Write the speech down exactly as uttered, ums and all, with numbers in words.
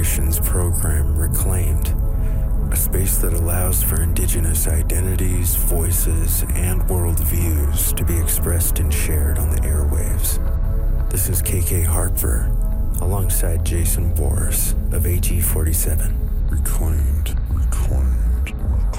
Generations program Reclaimed, a space that allows for indigenous identities, voices, and worldviews to be expressed and shared on the airwaves. This is K K Harper, alongside Jason Boris of A G forty-seven. Reclaimed.